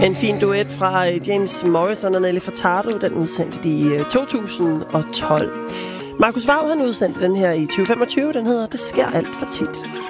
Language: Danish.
En fin duet fra James Morrison og Nelly Furtado, den udsendte de i 2012. Markus Vaug, han udsendte den her i 2025, den hedder Det sker alt for tit.